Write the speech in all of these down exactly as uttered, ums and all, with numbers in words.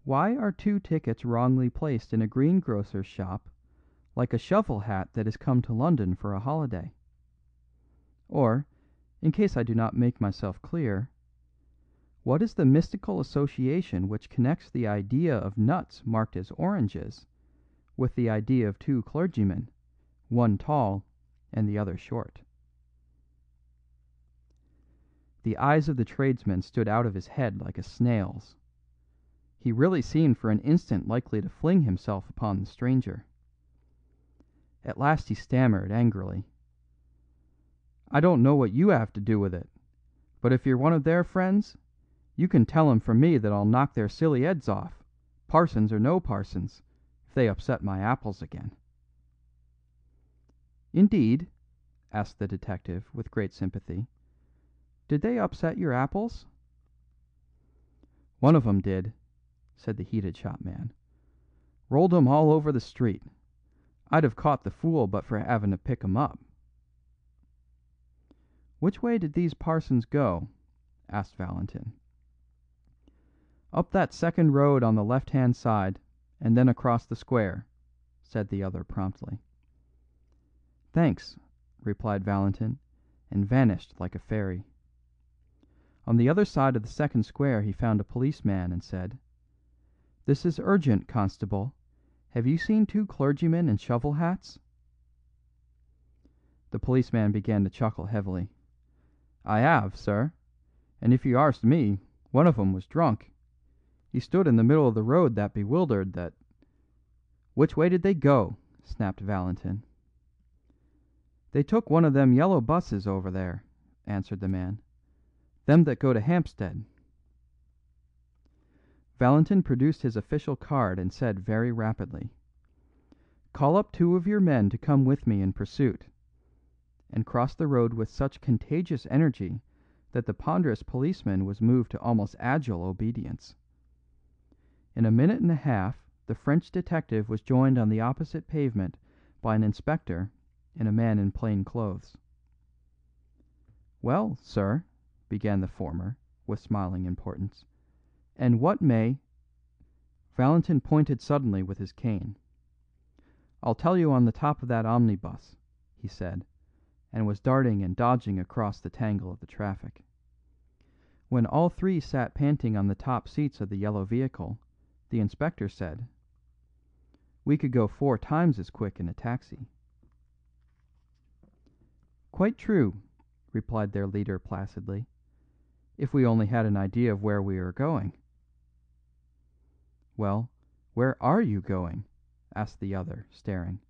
Why are two tickets wrongly placed in a greengrocer's shop like a shovel hat that has come to London for a holiday? Or, in case I do not make myself clear, what is the mystical association which connects the idea of nuts marked as oranges with the idea of two clergymen, one tall and the other short? The eyes of the tradesman stood out of his head like a snail's. He really seemed for an instant likely to fling himself upon the stranger. At last he stammered angrily. "I don't know what you have to do with it, but if you're one of their friends, you can tell 'em from me that I'll knock their silly heads off, parsons or no parsons, if they upset my apples again." "Indeed?" asked the detective with great sympathy. "Did they upset your apples?" "One of 'em did," said the heated shopman. "Rolled 'em all over the street. I'd have caught the fool but for having to pick 'em up." "Which way did these parsons go?" asked Valentin. "Up that second road on the left hand side, and then across the square," said the other promptly. "Thanks," replied Valentin, and vanished like a fairy. On the other side of the second square he found a policeman and said, "This is urgent, constable. Have you seen two clergymen in shovel hats?" The policeman began to chuckle heavily. "I have, sir; and if you arst me, one of 'em was drunk. He stood in the middle of the road that bewildered that—" "Which way did they go?" snapped Valentin. "They took one of them yellow busses over there," answered the man. "Them that go to Hampstead." Valentin produced his official card and said very rapidly, "Call up two of your men to come with me in pursuit," and crossed the road with such contagious energy that the ponderous policeman was moved to almost agile obedience. In a minute and a half the French detective was joined on the opposite pavement by an inspector and a man in plain clothes. "Well, sir," began the former, with smiling importance, "and what may—" Valentin pointed suddenly with his cane. "I'll tell you on the top of that omnibus," he said, and was darting and dodging across the tangle of the traffic. When all three sat panting on the top seats of the yellow vehicle, the inspector said, "We could go four times as quick in a taxi." "Quite true," replied their leader placidly, "if we only had an idea of where we are going." "Well, where are you going?" asked the other, staring.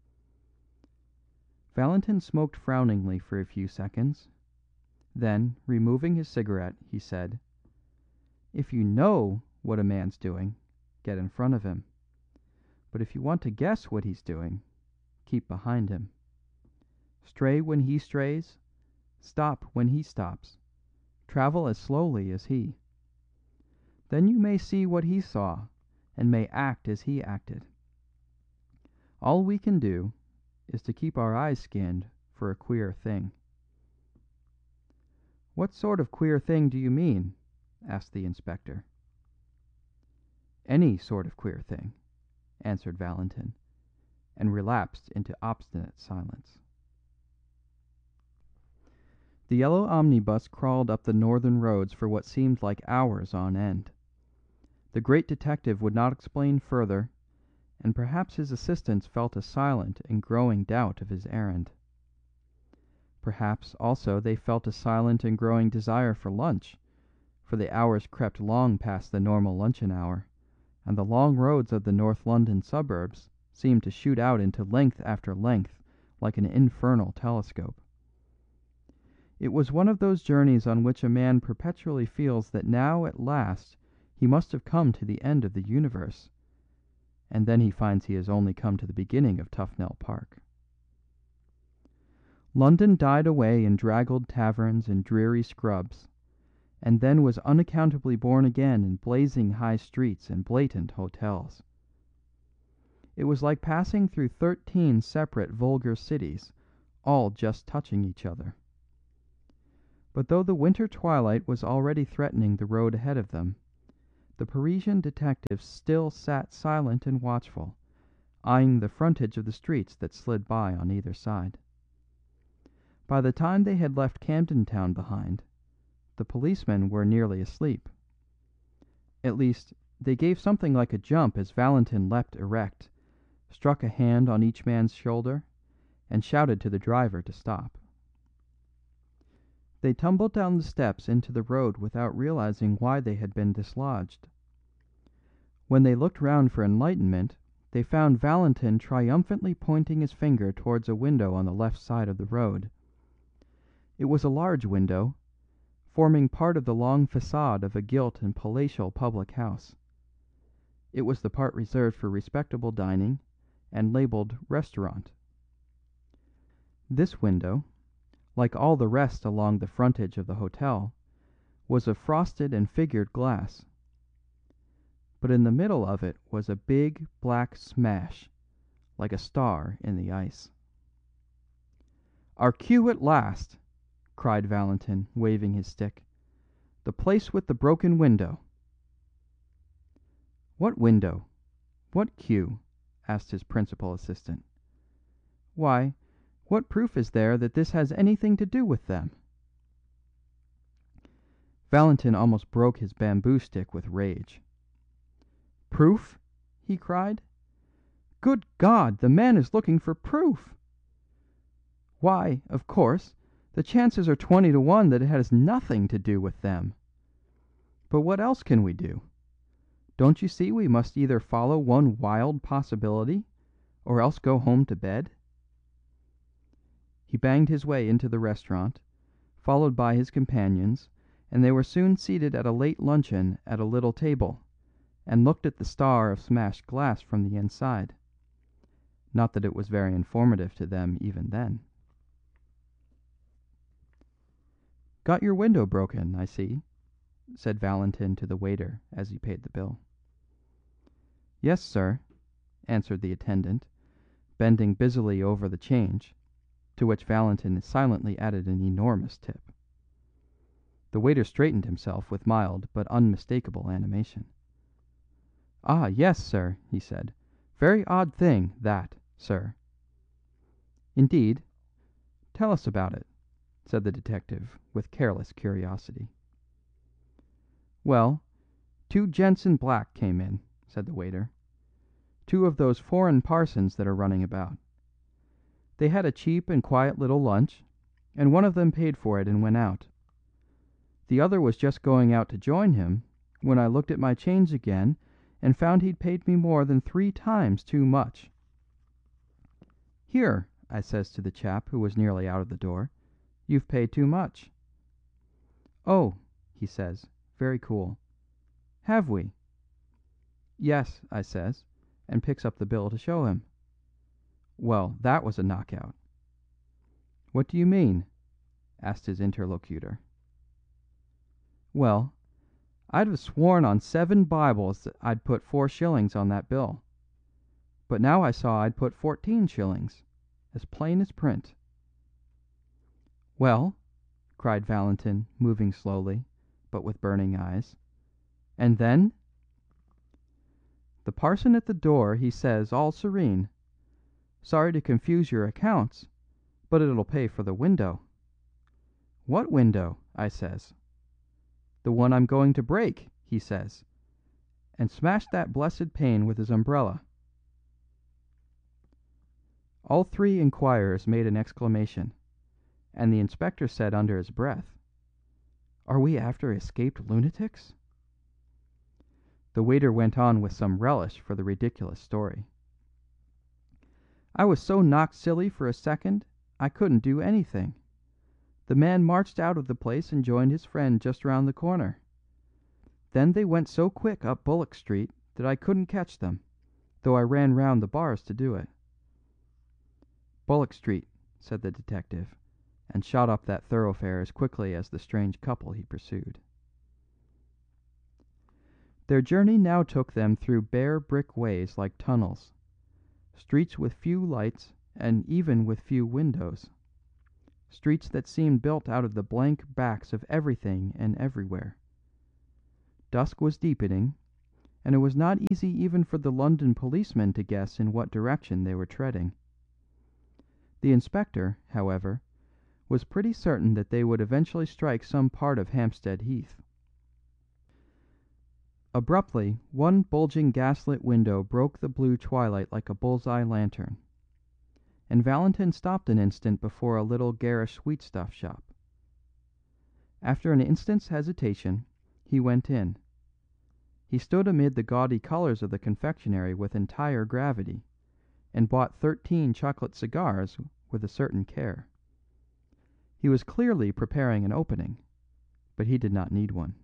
Valentin smoked frowningly for a few seconds; then, removing his cigarette, he said, "If you know what a man's doing, get in front of him; but if you want to guess what he's doing, keep behind him. Stray when he strays, stop when he stops, travel as slowly as he. Then you may see what he saw, and may act as he acted. All we can do is to keep our eyes skinned for a queer thing." "What sort of queer thing do you mean?" asked the inspector. "Any sort of queer thing," answered Valentin, and relapsed into obstinate silence. The yellow omnibus crawled up the northern roads for what seemed like hours on end. The great detective would not explain further, and perhaps his assistants felt a silent and growing doubt of his errand. Perhaps, also, they felt a silent and growing desire for lunch, for the hours crept long past the normal luncheon hour, and the long roads of the North London suburbs seemed to shoot out into length after length like an infernal telescope. It was one of those journeys on which a man perpetually feels that now at last he must have come to the end of the universe, and then he finds he has only come to the beginning of Tufnell Park. London died away in draggled taverns and dreary scrubs, and then was unaccountably born again in blazing high streets and blatant hotels. It was like passing through thirteen separate vulgar cities, all just touching each other. But though the winter twilight was already threatening the road ahead of them, The Parisian detective still sat silent and watchful, eyeing the frontage of the streets that slid by on either side. By the time they had left Camden Town behind, the policemen were nearly asleep. At least, they gave something like a jump as Valentin leapt erect, struck a hand on each man's shoulder, and shouted to the driver to stop. They tumbled down the steps into the road without realizing why they had been dislodged. When they looked round for enlightenment, they found Valentin triumphantly pointing his finger towards a window on the left side of the road. It was a large window, forming part of the long facade of a gilt and palatial public house. It was the part reserved for respectable dining, and labelled restaurant. This window, like all the rest along the frontage of the hotel, was of frosted and figured glass. But in the middle of it was a big black smash, like a star in the ice. "Our cue at last!" cried Valentin, waving his stick. "The place with the broken window." "What window? What cue?" asked his principal assistant. "Why, what proof is there that this has anything to do with them?" Valentin almost broke his bamboo stick with rage. "Proof?" he cried. "Good God, the man is looking for proof! Why, of course, the chances are twenty to one that it has nothing to do with them. But what else can we do? Don't you see we must either follow one wild possibility, or else go home to bed?" He banged his way into the restaurant, followed by his companions, and they were soon seated at a late luncheon at a little table, and looked at the star of smashed glass from the inside. Not that it was very informative to them even then. "Got your window broken, I see," said Valentin to the waiter as he paid the bill. "Yes, sir," answered the attendant, bending busily over the change, to which Valentin silently added an enormous tip. The waiter straightened himself with mild but unmistakable animation. "Ah, yes, sir," he said. "Very odd thing, that, sir." "Indeed? Tell us about it," said the detective with careless curiosity. "Well, two gents in black came in," said the waiter. "Two of those foreign parsons that are running about. They had a cheap and quiet little lunch, and one of them paid for it and went out. The other was just going out to join him, when I looked at my change again and found he'd paid me more than three times too much. 'Here,' I says to the chap who was nearly out of the door, 'you've paid too much.' 'Oh,' he says, very cool, 'have we?' 'Yes,' I says, and picks up the bill to show him. Well, that was a knockout." "What do you mean?" asked his interlocutor. "Well, I'd have sworn on seven Bibles that I'd put four shillings on that bill. But now I saw I'd put fourteen shillings, as plain as print." "Well," cried Valentin, moving slowly, but with burning eyes, "and then?" "The parson at the door he says all serene, 'Sorry to confuse your accounts, but it'll pay for the window.' 'What window?' I says. 'The one I'm going to break,' he says, and smashed that blessed pane with his umbrella." All three inquirers made an exclamation, and the inspector said under his breath, "Are we after escaped lunatics?" The waiter went on with some relish for the ridiculous story. "I was so knocked silly for a second I couldn't do anything. The man marched out of the place and joined his friend just round the corner. Then they went so quick up Bullock Street that I couldn't catch them, though I ran round the bars to do it." "Bullock Street," said the detective, and shot up that thoroughfare as quickly as the strange couple he pursued. Their journey now took them through bare brick ways like tunnels, streets with few lights and even with few windows, streets that seemed built out of the blank backs of everything and everywhere. Dusk was deepening, and it was not easy even for the London policeman to guess in what direction they were treading. The inspector, however, was pretty certain that they would eventually strike some part of Hampstead Heath. Abruptly, one bulging gaslit window broke the blue twilight like a bull's-eye lantern, and Valentin stopped an instant before a little garish sweetstuff shop. After an instant's hesitation, he went in. He stood amid the gaudy colours of the confectionery with entire gravity, and bought thirteen chocolate cigars with a certain care. He was clearly preparing an opening, but he did not need one.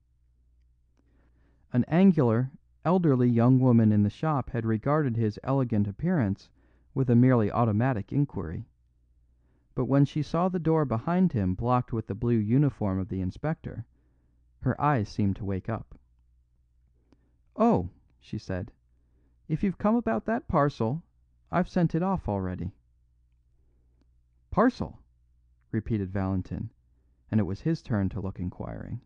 An angular, elderly young woman in the shop had regarded his elegant appearance with a merely automatic inquiry, but when she saw the door behind him blocked with the blue uniform of the inspector, her eyes seemed to wake up. "Oh," she said, "if you've come about that parcel, I've sent it off already." "Parcel?" repeated Valentin, and it was his turn to look inquiring.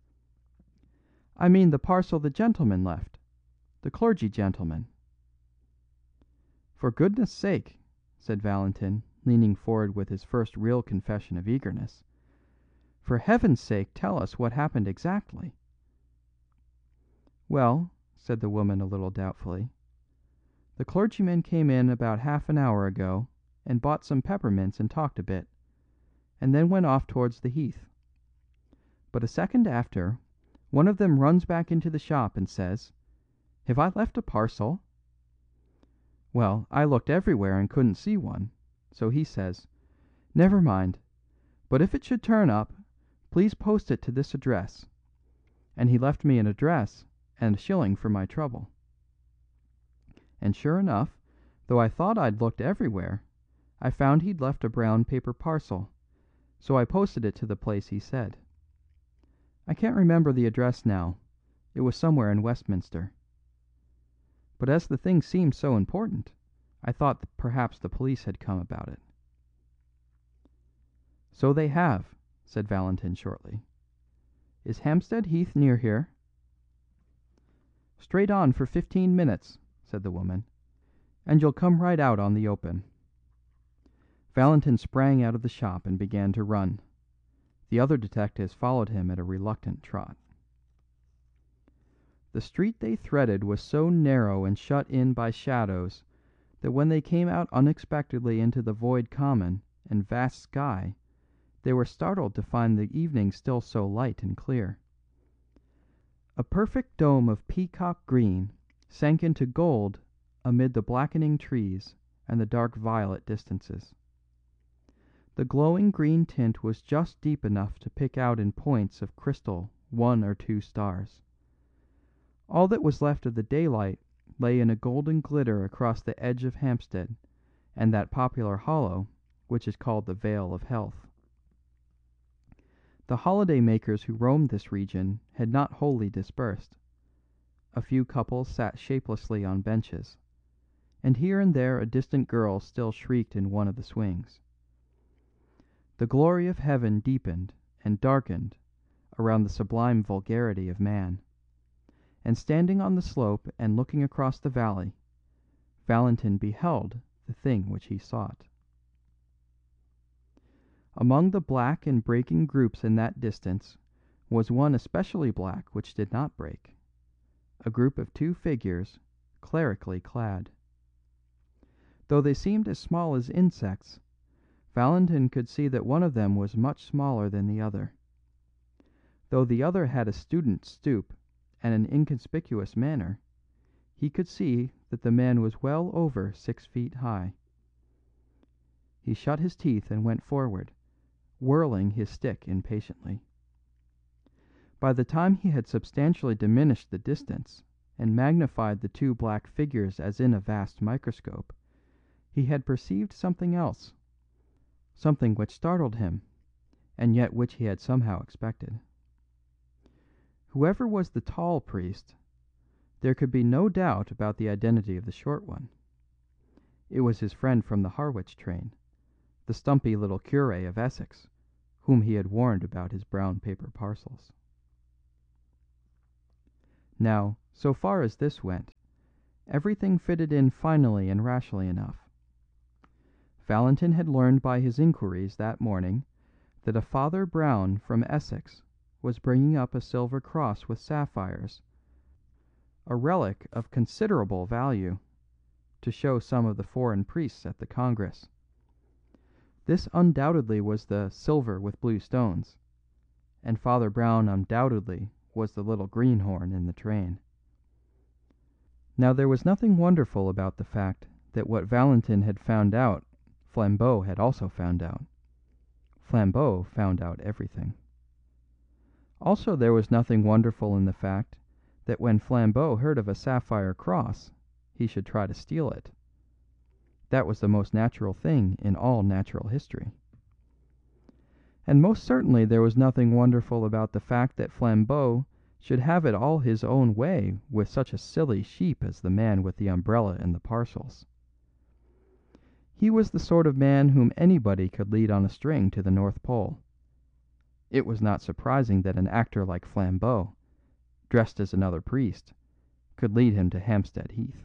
"I mean the parcel the gentleman left, the clergy gentleman." "For goodness' sake," said Valentin, leaning forward with his first real confession of eagerness, "for heaven's sake tell us what happened exactly." "Well," said the woman a little doubtfully, "the clergyman came in about half an hour ago and bought some peppermints and talked a bit, and then went off towards the Heath. But a second after, one of them runs back into the shop and says, 'Have I left a parcel?' Well, I looked everywhere and couldn't see one, so he says, 'Never mind, but if it should turn up, please post it to this address,' and he left me an address and a shilling for my trouble. And sure enough, though I thought I'd looked everywhere, I found he'd left a brown paper parcel, so I posted it to the place he said. I can't remember the address now; it was somewhere in Westminster. But as the thing seemed so important, I thought that perhaps the police had come about it." "So they have," said Valentin shortly. "Is Hampstead Heath near here?" "Straight on for fifteen minutes," said the woman, "and you'll come right out on the open." Valentin sprang out of the shop and began to run. The other detectives followed him at a reluctant trot. The street they threaded was so narrow and shut in by shadows that when they came out unexpectedly into the void common and vast sky, they were startled to find the evening still so light and clear. A perfect dome of peacock green sank into gold amid the blackening trees and the dark violet distances. The glowing green tint was just deep enough to pick out in points of crystal one or two stars. All that was left of the daylight lay in a golden glitter across the edge of Hampstead and that popular hollow which is called the Vale of Health. The holiday makers who roamed this region had not wholly dispersed. A few couples sat shapelessly on benches, and here and there a distant girl still shrieked in one of the swings. The glory of heaven deepened and darkened around the sublime vulgarity of man, and standing on the slope and looking across the valley, Valentin beheld the thing which he sought. Among the black and breaking groups in that distance was one especially black which did not break, a group of two figures clerically clad. Though they seemed as small as insects, Valentin could see that one of them was much smaller than the other. Though the other had a student's stoop and an inconspicuous manner, he could see that the man was well over six feet high. He shut his teeth and went forward, whirling his stick impatiently. By the time he had substantially diminished the distance and magnified the two black figures as in a vast microscope, he had perceived something else, something which startled him, and yet which he had somehow expected. Whoever was the tall priest, there could be no doubt about the identity of the short one. It was his friend from the Harwich train, the stumpy little cure of Essex, whom he had warned about his brown paper parcels. Now, So far as this went, everything fitted in finely and rashly enough. Valentin had learned by his inquiries that morning that a Father Brown from Essex was bringing up a silver cross with sapphires, a relic of considerable value, to show some of the foreign priests at the Congress. This undoubtedly was the silver with blue stones, and Father Brown undoubtedly was the little greenhorn in the train. Now there was nothing wonderful about the fact that what Valentin had found out Flambeau had also found out. Flambeau found out everything. Also there was nothing wonderful in the fact that when Flambeau heard of a sapphire cross he should try to steal it. That was the most natural thing in all natural history. And most certainly there was nothing wonderful about the fact that Flambeau should have it all his own way with such a silly sheep as the man with the umbrella and the parcels. He was the sort of man whom anybody could lead on a string to the North Pole. It was not surprising that an actor like Flambeau, dressed as another priest, could lead him to Hampstead Heath.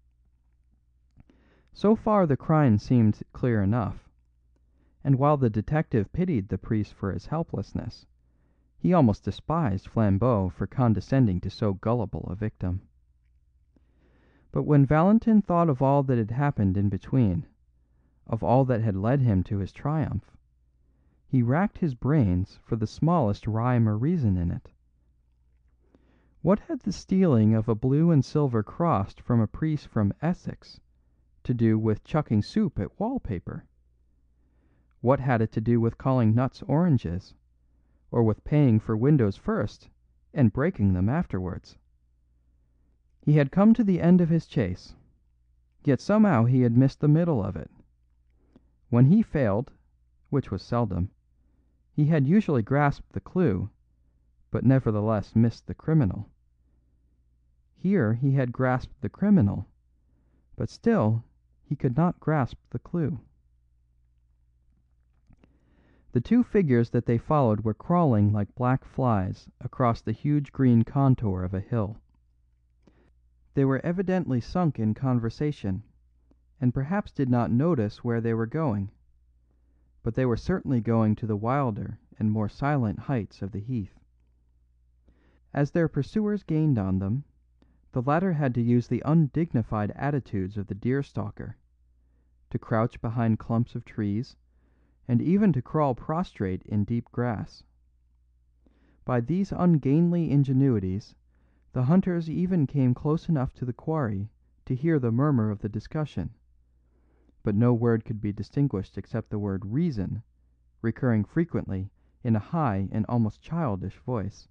So far the crime seemed clear enough, and while the detective pitied the priest for his helplessness, he almost despised Flambeau for condescending to so gullible a victim. But when Valentin thought of all that had happened in between, of all that had led him to his triumph, he racked his brains for the smallest rhyme or reason in it. What had the stealing of a blue and silver cross from a priest from Essex to do with chucking soup at wallpaper? What had it to do with calling nuts oranges, or with paying for windows first and breaking them afterwards? He had come to the end of his chase, yet somehow he had missed the middle of it. When he failed, which was seldom, he had usually grasped the clue, but nevertheless missed the criminal. Here he had grasped the criminal, but still he could not grasp the clue. The two figures that they followed were crawling like black flies across the huge green contour of a hill. They were evidently sunk in conversation, and perhaps did not notice where they were going, but they were certainly going to the wilder and more silent heights of the heath. As their pursuers gained on them, the latter had to use the undignified attitudes of the deer stalker, to crouch behind clumps of trees, and even to crawl prostrate in deep grass. By these ungainly ingenuities, the hunters even came close enough to the quarry to hear the murmur of the discussion, but no word could be distinguished except the word reason, recurring frequently in a high and almost childish voice.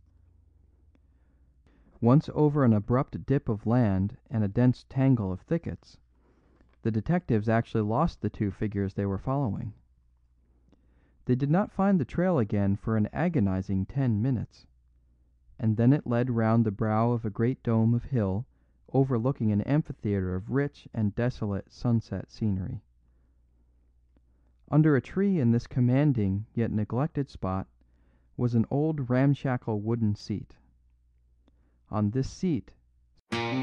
Once over an abrupt dip of land and a dense tangle of thickets, the detectives actually lost the two figures they were following. They did not find the trail again for an agonizing ten minutes, and then it led round the brow of a great dome of hill overlooking an amphitheatre of rich and desolate sunset scenery. Under a tree in this commanding yet neglected spot was an old ramshackle wooden seat. On this seat